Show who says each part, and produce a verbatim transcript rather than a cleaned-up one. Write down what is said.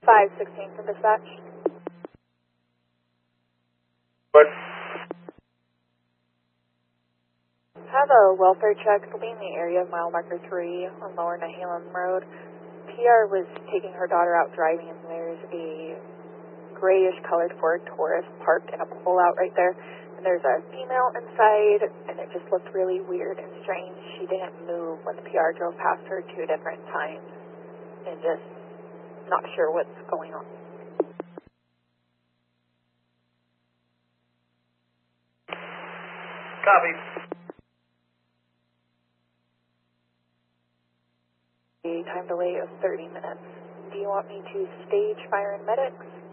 Speaker 1: five sixteen from dispatch.
Speaker 2: What?
Speaker 1: Have a welfare check. It'll be in the area of mile marker three on Lower Nehalem Road. P R was taking her daughter out driving, and there's a grayish colored Ford Taurus parked in a pullout right there. And there's a female inside, and it just looked really weird and strange. She didn't move when the P R drove past her two different times, and just not sure what's going on.
Speaker 2: Copy.
Speaker 1: A time delay of thirty minutes. Do you want me to stage fire and medics?